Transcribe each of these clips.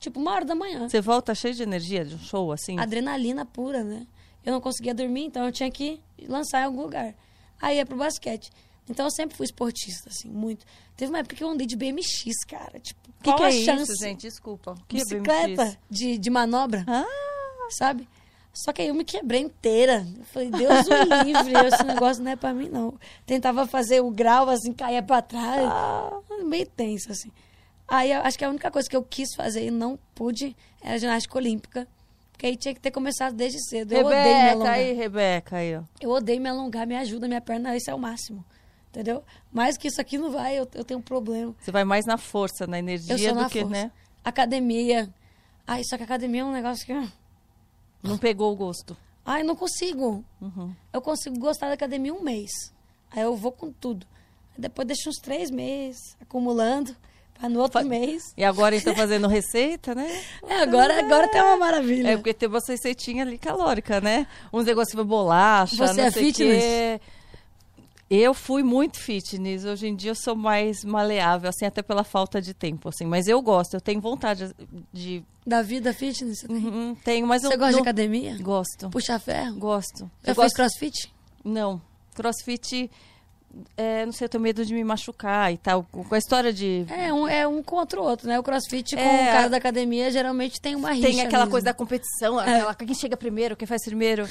tipo 1h da manhã. Você volta cheio de energia de um show, assim? Adrenalina pura, né? Eu não conseguia dormir, então eu tinha que lançar em algum lugar. Aí ia pro basquete. Então eu sempre fui esportista, assim, muito. Teve uma época que eu andei de BMX, cara. Tipo, qual a chance? Isso, gente? Desculpa. Que bicicleta de manobra, Ah! sabe? Só que aí eu me quebrei inteira. Eu falei, Deus o livre, esse negócio não é pra mim, não. Tentava fazer o grau, assim, caía pra trás. Meio tenso, assim. Aí eu acho que a única coisa que eu quis fazer e não pude era ginástica olímpica. Porque aí tinha que ter começado desde cedo. Eu odeio me alongar. Rebeca, aí, ó. Eu odeio me alongar, me ajuda, minha perna, isso é o máximo. Entendeu? Mais que isso aqui não vai, eu tenho um problema. Você vai mais na força, na energia Eu sou do na que, força. né? Academia. Ai, só que academia é um negócio que... Não pegou o gosto. Ai, não consigo. Uhum. Eu consigo gostar da academia 1 mês. Aí eu vou com tudo. Aí depois deixo uns 3 meses acumulando para no outro mês. E agora então fazendo receita, né? Agora tem uma maravilha. É porque tem uma receitinha ali calórica, né? Uns negócios de bolacha, Você não é sei fitness? Quê. Eu fui muito fitness. Hoje em dia eu sou mais maleável, assim, até pela falta de tempo, assim. Mas eu gosto, eu tenho vontade de... Da vida fitness? Você tem? Tenho, mas Você gosta de academia? Gosto. Puxar ferro? Gosto. Já fez crossfit? Não. Crossfit, não sei, eu tenho medo de me machucar e tal. Com a história de... É um contra o outro, né? O crossfit com o cara da academia geralmente tem uma rixa. Tem aquela mesmo. coisa da competição, quem chega primeiro, quem faz primeiro.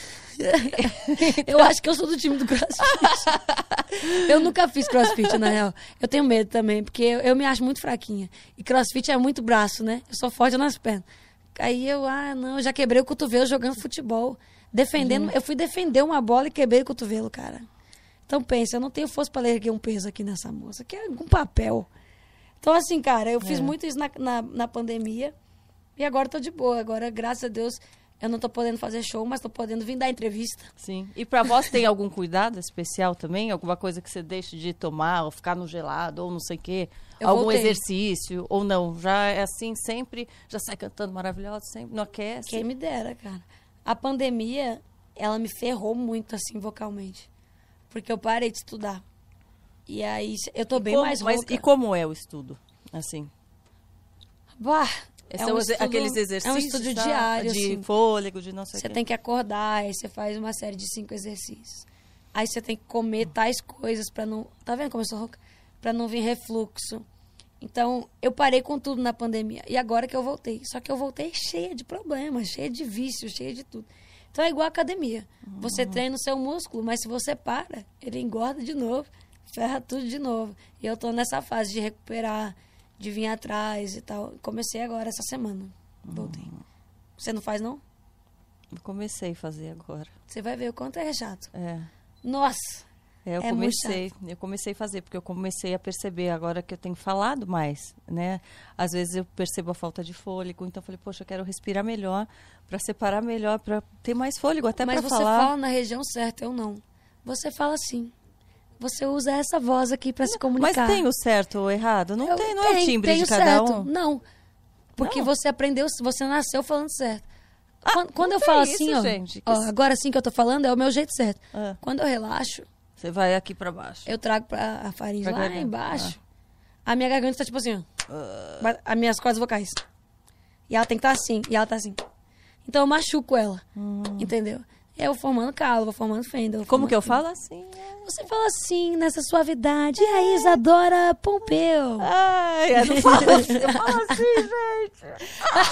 Eu acho que eu sou do time do crossfit. Eu nunca fiz crossfit, na real. Eu tenho medo também, porque eu me acho muito fraquinha. E crossfit é muito braço, né? Eu sou forte nas pernas. Aí eu já quebrei o cotovelo jogando futebol. Defendendo, eu fui defender uma bola e quebrei o cotovelo, cara. Então pensa, eu não tenho força para erguer um peso aqui nessa moça, que é um papel. Então assim, cara, eu fiz muito isso na pandemia e agora tô de boa. Agora, graças a Deus, eu não tô podendo fazer show, mas tô podendo vir dar entrevista. Sim. E pra vós tem algum cuidado especial também? Alguma coisa que você deixe de tomar, ou ficar no gelado, ou não sei o quê? Algum exercício, ou não? Já é assim sempre? Já sai cantando maravilhosa sempre? Não aquece? Quem me dera, cara. A pandemia, ela me ferrou muito, assim, vocalmente. Porque eu parei de estudar. E aí, eu tô bem mais rouca. E como é o estudo, assim? Bah, São aqueles exercícios? É um estudo diário, de assim. fôlego, de não sei o quê. Você tem que acordar, aí você faz uma série de 5 exercícios. Aí você tem que comer tais coisas pra não... Tá vendo como eu sou rouca? Pra não vir refluxo. Então, eu parei com tudo na pandemia. E agora que eu voltei. Só que eu voltei cheia de problemas, cheia de vícios, cheia de tudo. Então, é igual a academia. Você treina o seu músculo, mas se você para, ele engorda de novo, ferra tudo de novo. E eu tô nessa fase de recuperar, de vir atrás e tal. Comecei agora, essa semana. Voltei. Você não faz, não? Eu comecei a fazer agora. Você vai ver o quanto é chato. É. Nossa! Eu comecei a fazer, porque eu comecei a perceber agora que eu tenho falado mais, né? Às vezes eu percebo a falta de fôlego, então eu falei, poxa, eu quero respirar melhor, para separar melhor, para ter mais fôlego, até para falar. Mas você fala na região certa, eu não. Você fala assim. Você usa essa voz aqui para se comunicar. Mas tem o certo ou errado? Não tem, não é o timbre tem de o cada certo. um? Não, porque você aprendeu, você nasceu falando certo. Quando eu não falo tem assim, isso, ó, gente, agora sim que eu tô falando, é o meu jeito certo. Quando eu relaxo, você vai aqui para baixo. eu trago a faringe lá embaixo. A minha garganta tá tipo assim, ó. As minhas cordas vocais. E ela tem que estar assim, e ela tá assim. Então eu machuco ela, entendeu? Eu vou formando calo, vou formando fenda. Como que eu falo assim? Você fala assim, nessa suavidade. E aí, Isadora Pompeu? Ai, eu não falo assim, eu falo assim, gente.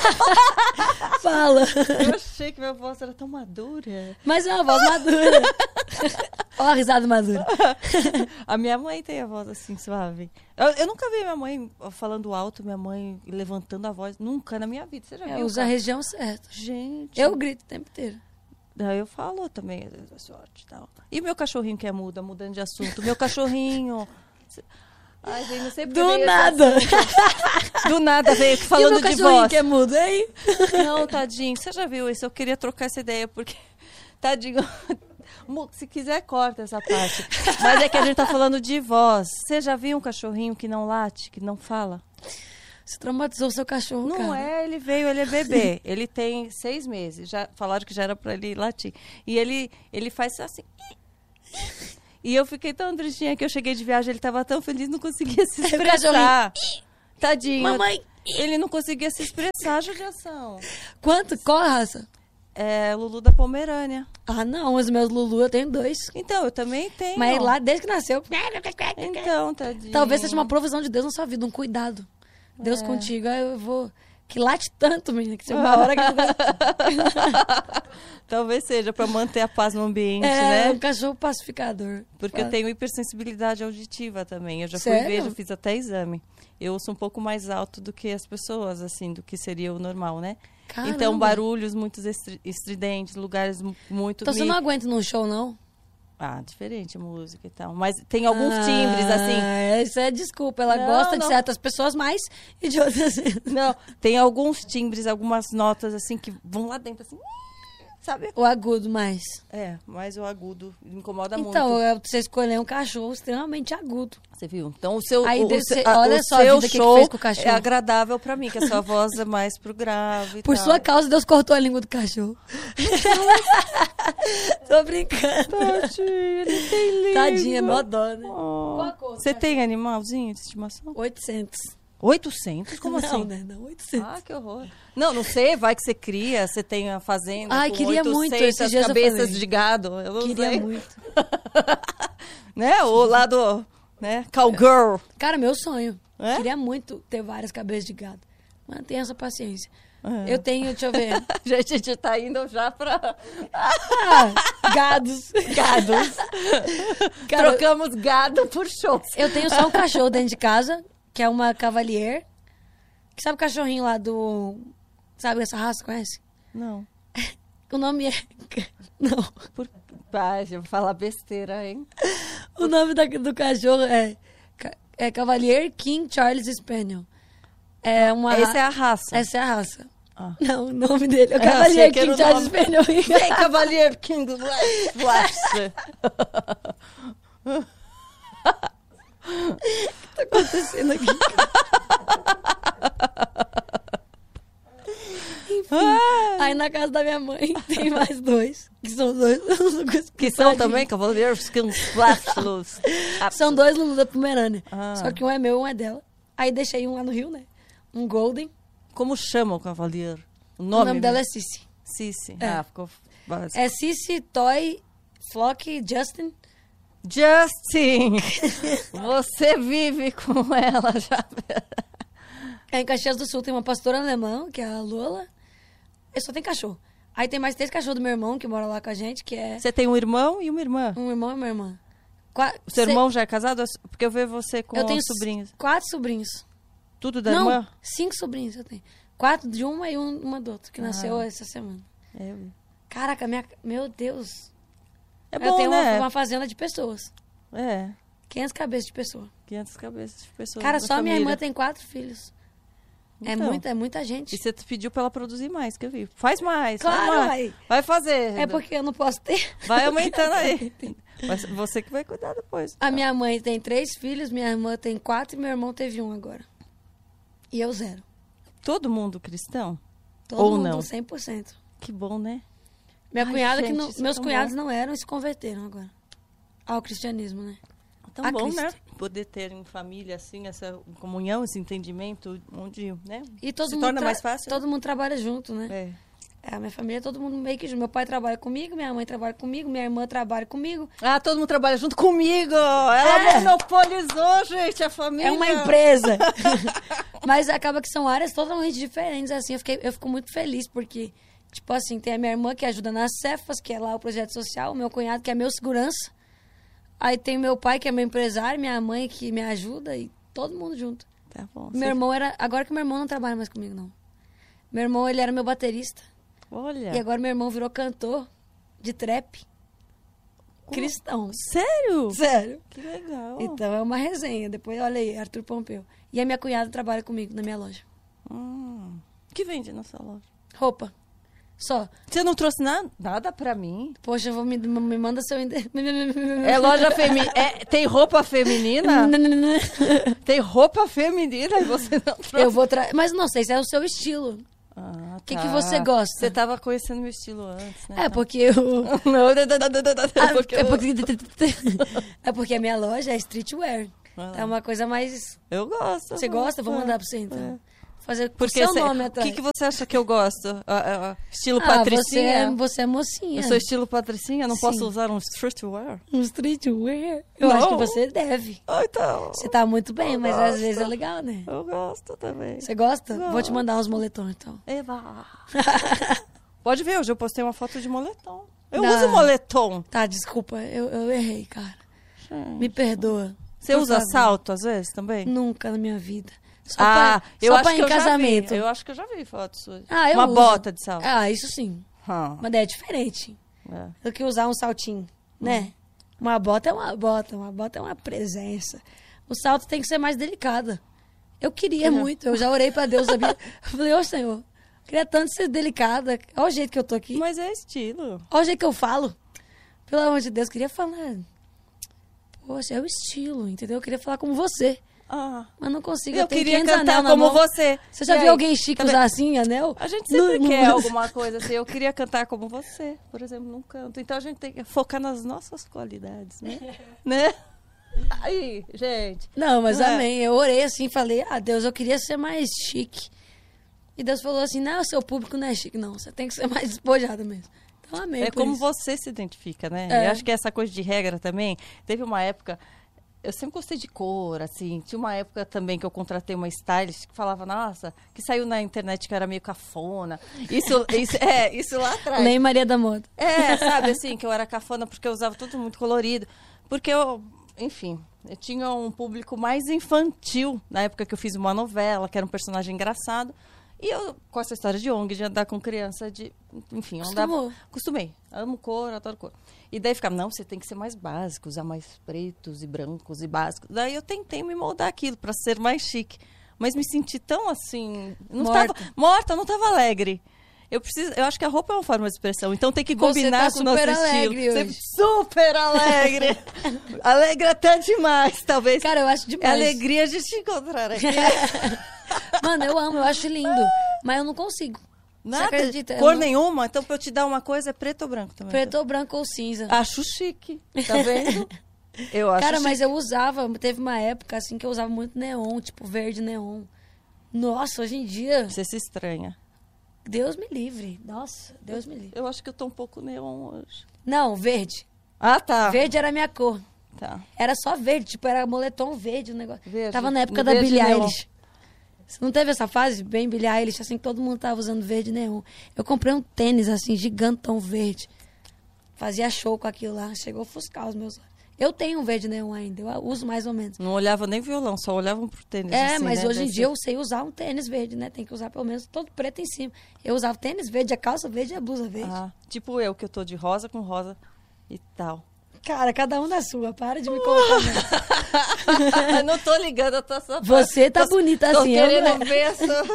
Fala. Eu achei que minha voz era tão madura. Mas é uma voz madura. Olha a risada madura. A minha mãe tem a voz assim, suave. Eu nunca vi minha mãe falando alto, minha mãe levantando a voz. Nunca na minha vida. Você já viu? Usa a região certa. Gente. Eu grito o tempo inteiro. Eu falo também, sorte e tal. E meu cachorrinho que é mudando de assunto. Meu cachorrinho... Ai, gente, não sei porque do nada. Do nada veio falando de voz. E meu cachorrinho que é mudo, hein? Não, tadinho. Você já viu isso? Eu queria trocar essa ideia, porque... Tadinho... Se quiser, corta essa parte. Mas é que a gente tá falando de voz. Você já viu um cachorrinho que não late, que não fala? Você traumatizou o seu cachorro, não, cara. Não é, ele é bebê. Ele tem 6 meses. Já falaram que já era pra ele latir. E ele faz assim. E eu fiquei tão tristinha que eu cheguei de viagem, ele tava tão feliz, não conseguia se expressar. Tadinho. Mamãe. Ele não conseguia se expressar, judiação. Qual a raça? É Lulu da Pomerânia. Ah, não, os meus Lulu eu tenho 2. Então, eu também tenho. Mas lá, desde que nasceu... Então, tadinho. Talvez seja uma provisão de Deus na sua vida, um cuidado. Deus contigo, aí eu vou... Que late tanto, menina, que se uma hora que eu... Talvez seja para manter a paz no ambiente, né? É, um cachorro pacificador. Porque eu tenho hipersensibilidade auditiva também. Eu já fui Sério? ver, já fiz até exame. Eu ouço um pouco mais alto do que as pessoas, assim, do que seria o normal, né? Caramba. Então, barulhos muito estridentes, lugares muito... Então você não aguenta num show, não? Ah, diferente a música e tal. Mas tem alguns timbres, assim... Isso é desculpa. Ela Não, gosta não. de certas pessoas mais e de outras... Não, tem alguns timbres, algumas notas, assim, que vão lá dentro, assim... Sabe? O agudo mais. É, mas o agudo me incomoda Então, muito. você escolher um cachorro extremamente agudo. Você viu? Então, o seu, Aí, o olha só a seu vida que show fez com o cachorro. é agradável pra mim, que a sua voz é mais pro grave e Por tal. sua causa, Deus cortou a língua do cachorro. Tô brincando. Tadinho, ele tem língua. Tadinha, mó dó, né? Oh. Qual a cor do Você cachorro? tem animalzinho de estimação? 800. 800? Como não, assim? né? Não, 800. Ah, que horror. Não sei, vai que você cria, você tem a fazenda Ai, com queria 800 muito, esses dias eu cabeças falei. de gado. Eu não Queria sei. muito. Né? O lado, né? Cowgirl. Cara, meu sonho. É? Queria muito ter várias cabeças de gado. Mas não tenho essa paciência. É. Eu tenho, deixa eu ver. A gente tá indo já pra... Gados. Gados. Cara, Trocamos gado por shows. eu tenho só um cachorro dentro de casa, que é uma Cavalier. Que sabe o cachorrinho lá do... Sabe essa raça, conhece? Não. O nome é... Não. Pai, eu vou falar besteira, hein? O nome do cachorro é Cavalier King Charles Spaniel. É uma... Essa é a raça. Essa é a raça. Ah. Não, o nome dele é o Eu achei Cavalier que era King o Charles nome. Spaniel. Vem, Cavalier King Flash. O que tá acontecendo aqui? Enfim, aí na casa da minha mãe tem mais 2, que são 2. Que são também Cavalier King Flash. São 2 Lulu da Pomerânia. Ah. Só que um é meu e um é dela. Aí deixei um lá no Rio, né? Um Golden. Como chama o Cavalier? O O nome, nome dela é Cici. Cici. É. Ah, ficou básico. É Cici, Toy, Flock, Justin. Justin! Você vive com ela já. Aí em Caxias do Sul tem uma pastora alemã, que é a Lola. Eu só tenho cachorro. Aí tem mais 3 cachorros do meu irmão, que mora lá com a gente, que é Você tem um irmão e uma irmã. um irmão e uma irmã. O seu irmão já é casado? Porque eu vejo você com Eu tenho sobrinhos. 4 sobrinhos. Tudo da Não, irmã? 5 sobrinhos eu tenho. 4 de uma e uma do outro, que nasceu essa semana. É, Caraca, meu Deus. é Eu bom, tenho né? uma fazenda de pessoas. É, 500 cabeças de pessoa. 500 cabeças de pessoas. Cara, na só minha família. irmã tem 4 filhos. Então. É muita gente. E você pediu pra ela produzir mais, que eu vi. Faz mais, Claro, faz mais. vai. Vai fazer. É porque eu não posso ter. Vai aumentando aí. Mas você que vai cuidar depois. A minha mãe tem 3 filhos, minha irmã tem 4 e meu irmão teve 1 agora. E eu 0. Todo mundo cristão? Todo Ou mundo, não? 100%. Que bom, né? Minha Ai, cunhada, gente, que não, isso é meus tão cunhados bom. não eram e se converteram agora. Ao cristianismo, né? Tão A bom, Cristo. né? Poder ter em família, assim, essa comunhão, esse entendimento, onde, né? E todo Se mundo torna mais fácil. Todo mundo trabalha junto, né? É. A minha família, todo mundo meio que junto. Meu pai trabalha comigo, minha mãe trabalha comigo, minha irmã trabalha comigo. Ah, todo mundo trabalha junto comigo! Ela monopolizou, gente, a família. É uma empresa. Mas acaba que são áreas totalmente diferentes, assim. Eu fico muito feliz, porque, tipo assim, tem a minha irmã que ajuda nas Cefas, que é lá o projeto social, o meu cunhado que é meu segurança. Aí tem meu pai, que é meu empresário, minha mãe que me ajuda e todo mundo junto. Tá bom. Meu irmão era... Agora que meu irmão não trabalha mais comigo, não. Meu irmão, ele era meu baterista. Olha. E agora meu irmão virou cantor de trap. Cristão. Sério? Sério. Que legal. Então é uma resenha. Depois, olha aí, Arthur Pompeu. E a minha cunhada trabalha comigo na minha loja. O que vende na sua loja? Roupa. Só. Você não trouxe nada pra mim? Poxa, me manda seu endereço. É loja feminina. Tem roupa feminina? Tem roupa feminina e você não trouxe? Eu vou Mas não sei se é o seu estilo. Ah, O que você gosta? Você tava conhecendo meu estilo antes, né? É porque eu... Não, É porque a minha loja é streetwear. Ah. É uma coisa mais... eu gosto. Você gosta? Vou mandar pra você, então. fazer com Porque seu nome o atrás. que você acha que eu gosto? Estilo Patricinha? Você é mocinha. Eu sou estilo Patricinha? Não posso Sim. usar um streetwear? Um streetwear? Eu Não. acho que você deve. Então... Você tá muito bem, Eu mas gosto. às vezes é legal, né? Eu gosto também. Você gosta? Gosto. Vou te mandar uns moletons, então. Eva! Pode ver, hoje eu postei uma foto de moletom. Eu Não. uso moletom. Tá, desculpa, eu errei, cara. Me perdoa. Você Por usa favor. salto às vezes também? Nunca na minha vida. Só Eu só acho pra que em eu casamento. já vi. Eu acho que eu já vi fotos suas. Eu Uma uso. bota de salto. Ah, isso sim. Ah, Mas é diferente é. do que usar um saltinho, né? Uma bota é uma bota é uma presença. O salto tem que ser mais delicada. Eu queria muito, eu já orei pra Deus, sabia? Eu falei, ô Senhor, eu queria tanto ser delicada. Olha o jeito que eu tô aqui. Mas é estilo. Olha o jeito que eu falo. Pelo amor de Deus, eu queria falar. Poxa, é o estilo, entendeu? Eu queria falar como você. Ah. Mas não consigo. Eu tenho queria 500 cantar anel na como mão. você. Você já E viu aí? alguém chique Tá usar vendo? assim, anel? A gente sempre Não- quer não- alguma coisa assim. Eu queria cantar como você, por exemplo, não canto. Então a gente tem que focar nas nossas qualidades, né? Né? Aí, gente. Não, mas Não é? amém. Eu orei assim, falei, Deus, eu queria ser mais chique. E Deus falou assim, não, seu público não é chique, não. Você tem que ser mais despojada mesmo. Então, amém. É por como isso. você se identifica, né? É. Eu acho que essa coisa de regra também. Teve uma época. Eu sempre gostei de cor, assim. Tinha uma época também que eu contratei uma stylist que falava, nossa, que saiu na internet que era meio cafona. Isso lá atrás. Lei Maria da Moda. Sabe, assim, que eu era cafona porque eu usava tudo muito colorido. Porque enfim, eu tinha um público mais infantil na época que eu fiz uma novela, que era um personagem engraçado. E eu, com essa história de ONG, de andar com criança, enfim, eu andava... Acostumei. Amo cor, adoro cor. E daí ficava, não, você tem que ser mais básico, usar mais pretos e brancos e básicos. Daí eu tentei me moldar aquilo para ser mais chique. Mas me senti tão assim... Morta, não estava alegre. Eu acho que a roupa é uma forma de expressão, então tem que combinar com o nosso estilo. Hoje. Super alegre! Alegre até demais, talvez. Cara, eu acho É demais. alegria de te encontrar aqui. Mano, eu amo, eu acho lindo. Mas eu não consigo. Nada, Você acredita? cor nenhuma. Então, pra eu te dar uma coisa, é preto ou branco também. Preto ou branco ou cinza. Acho chique, tá vendo? Eu acho Cara, chique. mas eu usava, teve uma época assim que eu usava muito neon, tipo verde neon. Nossa, hoje em dia, Você se estranha. Deus me livre. Nossa, Deus me livre. Eu acho que eu tô um pouco neon hoje. Não, verde. Ah, tá. Verde era a minha cor. Tá. Era só verde, tipo, era moletom verde o negócio. Verde. Tava na época No da verde Billie neon. Eilish. Você não teve essa fase bem Billie Eilish, assim, que todo mundo tava usando verde neon. Eu comprei um tênis, assim, gigantão verde. Fazia show com aquilo lá. Chegou a ofuscar os meus olhos. Eu tenho um verde neon ainda, eu uso mais ou menos. Não olhava nem violão, só olhavam pro tênis. É, assim, mas né? hoje em Desse- dia eu sei usar um tênis verde, né? Tem que usar pelo menos todo preto em cima. Eu usava tênis verde, a calça verde e a blusa verde. Ah, tipo eu, que eu tô de rosa com rosa e tal. Cara, cada um na sua, para de me colocar nessa. Eu não tô ligando, eu tô só... Você tá bonita tô assim, eu querendo não é. ver essa...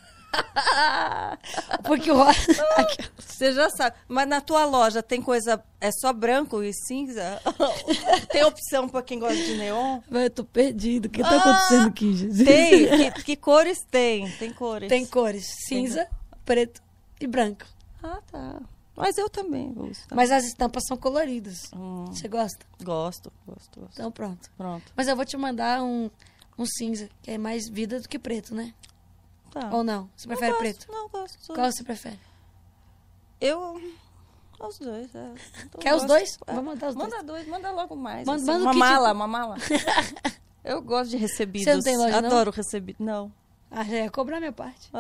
Porque o rosa... Você já sabe. Mas na tua loja tem coisa... É só branco e cinza? Tem opção pra quem gosta de neon? Eu tô perdido. O que tá acontecendo aqui, Jesus? Tem. Que cores tem? Tem cores. Tem cores. Cinza, preto e branco. Ah, tá. Mas eu também uso. Tá? Mas as estampas são coloridas. Você gosta? Gosto. Então pronto. Pronto. Mas eu vou te mandar um cinza, que é mais vida do que preto, né? Tá. Ou não? Você prefere Não preto? Não, gosto. Qual você prefere? Eu... Os dois, é. Eu Quer os gosto. dois? É. Vou mandar os dois. Manda dois, manda logo mais. Manda- assim. manda o uma kit- mala, uma mala. Eu gosto de recebidos. Você não tem loja, não? Adoro recebidos. Não. Ah, já ia cobrar minha parte.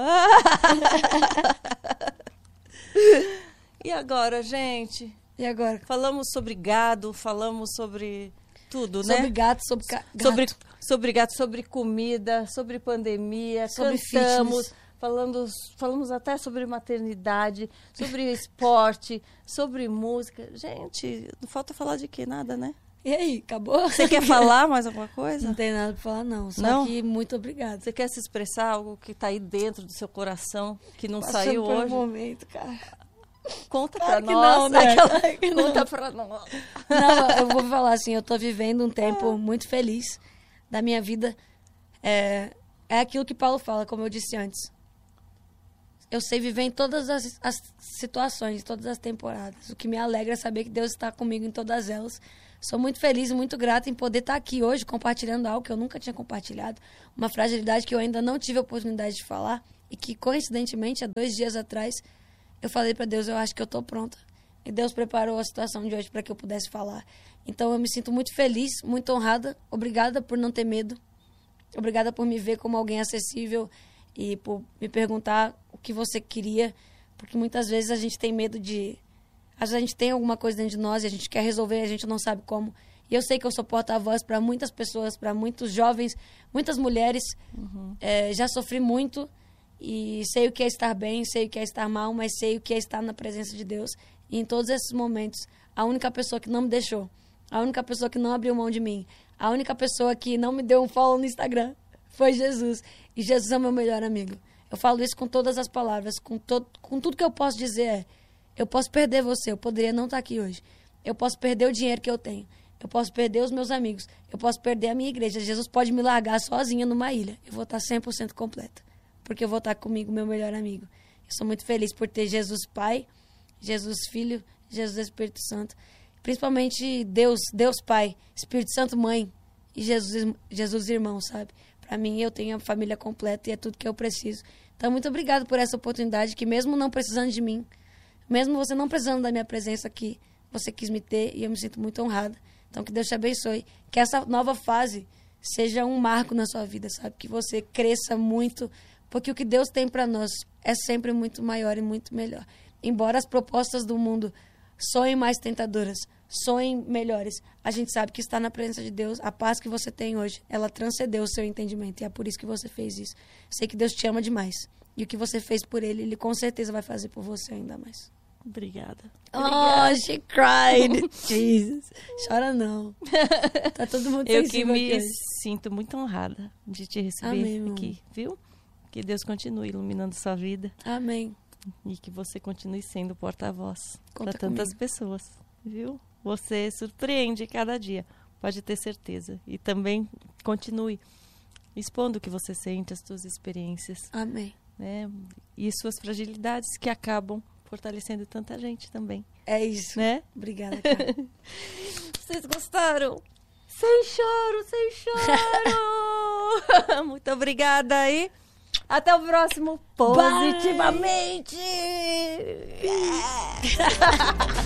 E agora, gente? E agora? Falamos sobre gado, falamos sobre tudo, né? Sobre gato, sobre gato. Sobre gato, sobre comida, sobre pandemia, Sobre cantamos, fitness. falamos até sobre maternidade, sobre esporte, sobre música. Gente, não falta falar de quê? Nada, né? E aí, acabou? Você quer falar mais alguma coisa? Não tem nada pra falar, não. Só Não? que muito obrigada. Você quer se expressar algo que tá aí dentro do seu coração, que não Passando saiu por um hoje? momento, cara. Conta Claro pra que nós. não, né? Aquela- Claro que não. Conta pra nós. Não, eu vou falar assim, eu tô vivendo um tempo muito feliz da minha vida. É aquilo que Paulo fala, como eu disse antes. Eu sei viver em todas as situações, em todas as temporadas. O que me alegra é saber que Deus está comigo em todas elas. Sou muito feliz e muito grata em poder estar aqui hoje compartilhando algo que eu nunca tinha compartilhado. Uma fragilidade que eu ainda não tive a oportunidade de falar e que, coincidentemente, há 2 dias atrás, eu falei para Deus, eu acho que eu estou pronta. E Deus preparou a situação de hoje para que eu pudesse falar. Então, eu me sinto muito feliz, muito honrada. Obrigada por não ter medo. Obrigada por me ver como alguém acessível e por me perguntar o que você queria. Porque muitas vezes a gente tem medo de... Às vezes a gente tem alguma coisa dentro de nós e a gente quer resolver e a gente não sabe como. E eu sei que eu sou porta-voz para muitas pessoas, para muitos jovens, muitas mulheres. Já sofri muito e sei o que é estar bem, sei o que é estar mal, mas sei o que é estar na presença de Deus. E em todos esses momentos, a única pessoa que não me deixou, a única pessoa que não abriu mão de mim, a única pessoa que não me deu um follow no Instagram foi Jesus. E Jesus é o meu melhor amigo. Eu falo isso com todas as palavras, com tudo que eu posso dizer eu posso perder você, eu poderia não estar aqui hoje. Eu posso perder o dinheiro que eu tenho. Eu posso perder os meus amigos. Eu posso perder a minha igreja. Jesus pode me largar sozinha numa ilha. Eu vou estar 100% completa. Porque eu vou estar comigo, meu melhor amigo. Eu sou muito feliz por ter Jesus Pai, Jesus Filho, Jesus Espírito Santo. Principalmente Deus Pai, Espírito Santo Mãe e Jesus Irmão, sabe? Para mim, eu tenho a família completa e é tudo que eu preciso. Então, muito obrigado por essa oportunidade que mesmo não precisando de mim, mesmo você não precisando da minha presença aqui, você quis me ter e eu me sinto muito honrada. Então, que Deus te abençoe. Que essa nova fase seja um marco na sua vida, sabe? Que você cresça muito, porque o que Deus tem para nós é sempre muito maior e muito melhor. Embora as propostas do mundo soem mais tentadoras, soem melhores, a gente sabe que está na presença de Deus. A paz que você tem hoje, ela transcendeu o seu entendimento. E é por isso que você fez isso. Sei que Deus te ama demais. E o que você fez por Ele com certeza vai fazer por você ainda mais. Obrigada. Oh, she cried. Jesus. Chora não. Tá todo mundo Eu que sensível me aqui hoje. sinto muito honrada de te receber Amém, aqui, viu? Que Deus continue iluminando sua vida Amém. e que você continue sendo porta-voz Conta para tantas comigo. pessoas, viu? Você surpreende cada dia, pode ter certeza. E também continue expondo o que você sente, as suas experiências, Amém. né? E suas fragilidades que acabam fortalecendo tanta gente também, É isso. né? Obrigada, cara. Vocês gostaram? Sem choro, sem choro! Muito obrigada aí. Até o próximo Positivamente!